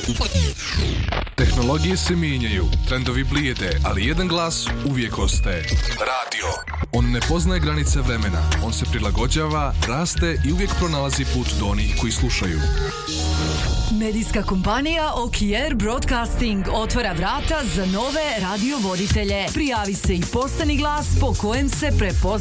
Tehnologije se mijenjaju, trendovi blijede, ali jedan glas uvijek ostaje. Radio. On ne poznaje granice vremena, on se prilagođava, raste i uvijek pronalazi put do onih koji slušaju. Medijska kompanija OKR Broadcasting otvara vrata za nove radiovoditelje. Prijavi se i postani glas po kojem se prepozna